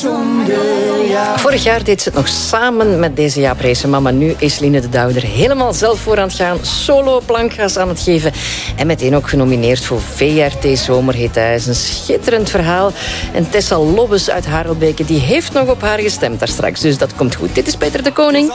zonder jou. Vorig jaar deed ze het nog samen met deze Jaap Reesema, maar nu is Line de Douw er helemaal zelf voor aan het gaan, solo plankgas aan het geven en meteen ook genomineerd voor VRT Zomerhit. Hij is een schitterend verhaal en Tessa Lobbes uit Harelbeke die heeft nog op haar gestemd daar straks, dus dat komt goed. Dit is Peter de Koning.